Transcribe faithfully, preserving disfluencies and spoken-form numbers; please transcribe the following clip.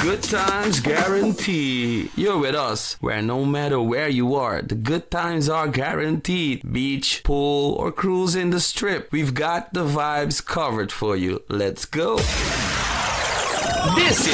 Good times guaranteed. You're with us, where no matter where you are, the good times are guaranteed. Beach, pool, or cruise in the strip, we've got the vibes covered for you. Let's go. This